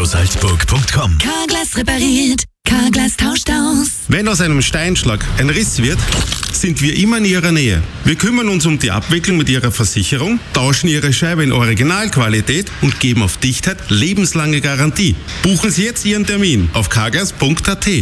Salzburg.com. Carglass repariert, Carglass tauscht aus. Wenn aus einem Steinschlag ein Riss wird, sind wir immer in Ihrer Nähe. Wir kümmern uns um die Abwicklung mit Ihrer Versicherung, tauschen Ihre Scheibe in Originalqualität und geben auf Dichtheit lebenslange Garantie. Buchen Sie jetzt Ihren Termin auf carglass.at.